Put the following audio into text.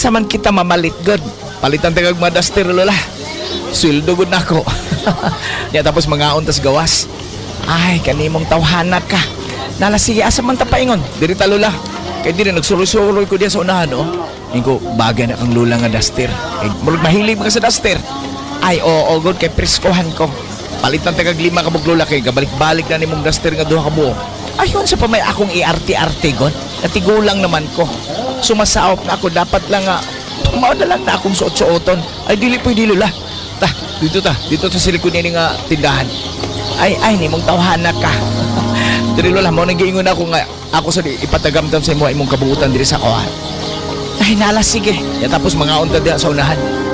Saman kita mamalit god. Palitan tagag madaster lola. Sweldo gud nako. Ya tapos mga untas gawas. Ay, kanimong tawhana ka. Nalasige asa man ta paingon. Diri ta lola. Kay diri nagsuroy-suroy ko diya sa unahan oh. Ingko bagay na kang lula nga duster. Kay murag mahilig ka sa duster. Ay oo god kay preskohan ko. Palitan tagag 5 ka lola kay gabalik-balik na nimong duster nga duha ka buok. Ayon sa pamay akong iarte-arte god. Natigulang naman ko. Sumasaop na ako dapat lang nga mao na lang na akong suot-suoton. Ay dili po lola. Dito sa silikon ni nga tindahan. Ay nimong tawhana ka. Diri lola mo nagiingon ako nga ako sa ipatagamdam sa imo imong kabuutan diri sa kuha. Ay nala sige. Ya tapos mga unta diha sa unahan.